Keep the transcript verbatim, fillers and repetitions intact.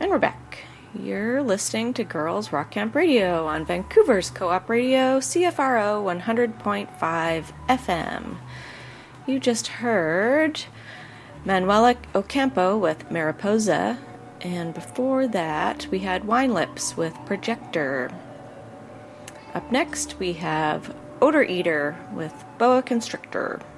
And we're back. You're listening to Girls Rock Camp Radio on Vancouver's Co-op Radio, C F R O one hundred point five F M. You just heard Manuela Ocampo with Mariposa, and before that we had Wine Lips with Projector. Up next we have Odor Eater with Boa Constrictor.